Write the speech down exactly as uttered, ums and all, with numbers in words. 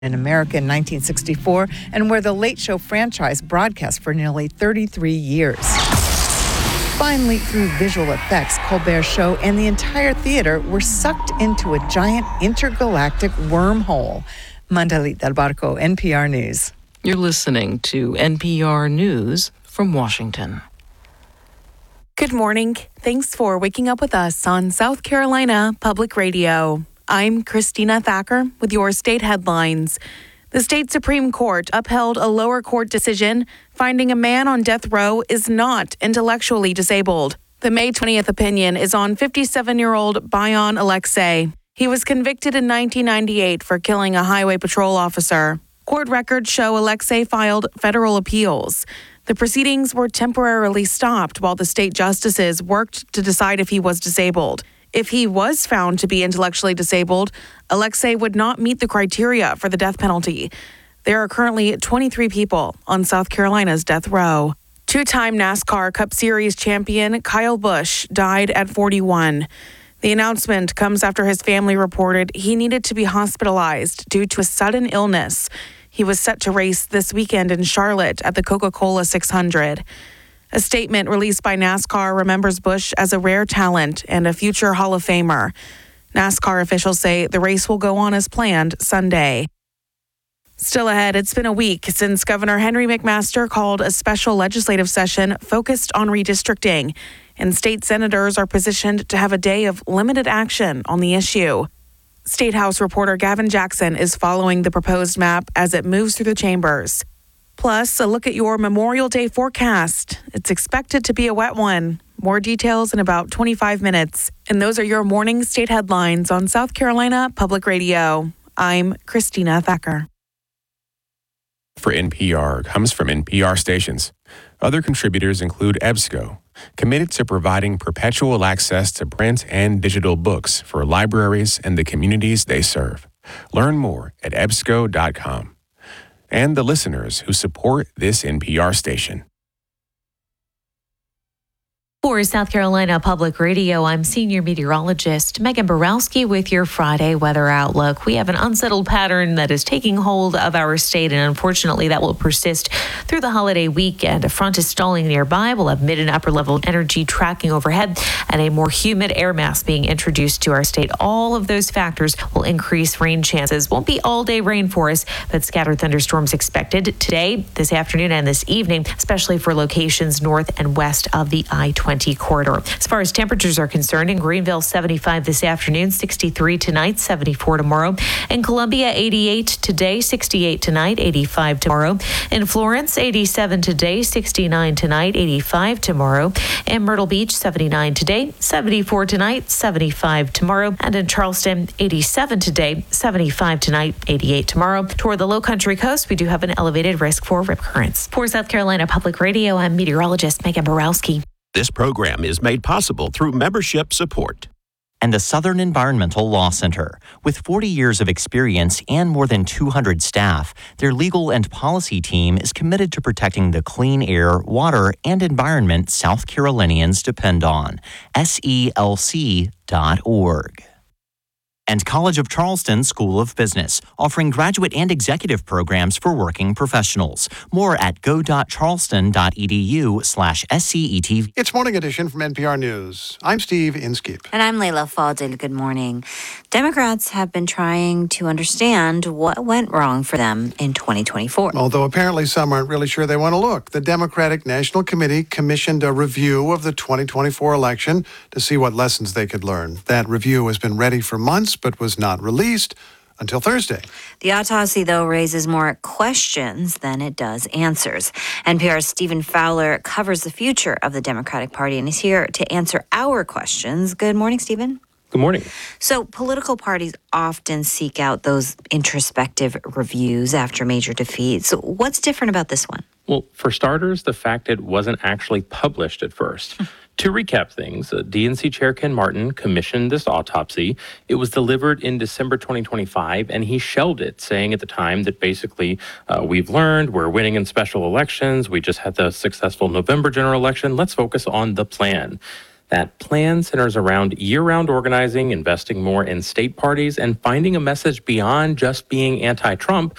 in America in nineteen sixty-four, and where the Late Show franchise broadcast for nearly thirty-three years. Finally, through visual effects, Colbert's show and the entire theater were sucked into a giant intergalactic wormhole. Mandalit Del Barco, N P R News. You're listening to N P R News from Washington. Good morning. Thanks for waking up with us on South Carolina Public Radio. I'm Christina Thacker with your state headlines. The state Supreme Court upheld a lower court decision finding a man on death row is not intellectually disabled. The May twentieth opinion is on fifty-seven-year-old Bayan Alexei. He was convicted in nineteen ninety-eight for killing a highway patrol officer. Court records show Alexei filed federal appeals. The proceedings were temporarily stopped while the state justices worked to decide if he was disabled. If he was found to be intellectually disabled, Alexei would not meet the criteria for the death penalty. There are currently twenty-three people on South Carolina's death row. Two-time NASCAR Cup Series champion Kyle Busch died at forty-one. The announcement comes after his family reported he needed to be hospitalized due to a sudden illness. He was set to race this weekend in Charlotte at the Coca-Cola six hundred. A statement released by NASCAR remembers Busch as a rare talent and a future Hall of Famer. NASCAR officials say the race will go on as planned Sunday. Still ahead, it's been a week since Governor Henry McMaster called a special legislative session focused on redistricting, and state senators are positioned to have a day of limited action on the issue. State House reporter Gavin Jackson is following the proposed map as it moves through the chambers. Plus, a look at your Memorial Day forecast. It's expected to be a wet one. More details in about twenty-five minutes. And those are your morning state headlines on South Carolina Public Radio. I'm Christina Thacker. For N P R comes from N P R stations. Other contributors include EBSCO, committed to providing perpetual access to print and digital books for libraries and the communities they serve. Learn more at E B S C O dot com. And the listeners who support this N P R station. For South Carolina Public Radio, I'm senior meteorologist Megan Borowski with your Friday weather outlook. We have an unsettled pattern that is taking hold of our state, and unfortunately that will persist through the holiday weekend. A front is stalling nearby. We'll have mid and upper level energy tracking overhead and a more humid air mass being introduced to our state. All of those factors will increase rain chances. Won't be all day rain for us, but scattered thunderstorms expected today, this afternoon, and this evening, especially for locations north and west of the I twenty corridor. As far as temperatures are concerned, in Greenville, seventy-five this afternoon, sixty-three tonight, seventy-four tomorrow. In Columbia, eighty-eight today, sixty-eight tonight, eighty-five tomorrow. In Florence, eighty-seven today, sixty-nine tonight, eighty-five tomorrow. In Myrtle Beach, seventy-nine today, seventy-four tonight, seventy-five tomorrow. And in Charleston, eighty-seven today, seventy-five tonight, eighty-eight tomorrow. Toward the low country coast, we do have an elevated risk for rip currents. For South Carolina Public Radio, I'm meteorologist Megan Borowski. This program is made possible through membership support. And the Southern Environmental Law Center. With forty years of experience and more than two hundred staff, their legal and policy team is committed to protecting the clean air, water, and environment South Carolinians depend on. S E L C dot org. And College of Charleston School of Business, offering graduate and executive programs for working professionals. More at go.charleston.edu slash SCET. It's Morning Edition from N P R News. I'm Steve Inskeep. And I'm Layla Fadil. Good morning. Democrats have been trying to understand what went wrong for them in twenty twenty-four. Although apparently some aren't really sure they want to look. The Democratic National Committee commissioned a review of the twenty twenty-four election to see what lessons they could learn. That review has been ready for months, but was not released until Thursday. The autopsy, though, raises more questions than it does answers. N P R's Stephen Fowler covers the future of the Democratic Party and is here to answer our questions. Good morning, Stephen. Good morning. So political parties often seek out those introspective reviews after major defeats. What's different about this one? Well, for starters, the fact it wasn't actually published at first. To recap things, uh, D N C Chair Ken Martin commissioned this autopsy. It was delivered in December twenty twenty-five, and he shelved it, saying at the time that basically uh, we've learned we're winning in special elections. We just had the successful November general election. Let's focus on the plan. That plan centers around year-round organizing, investing more in state parties, and finding a message beyond just being anti-Trump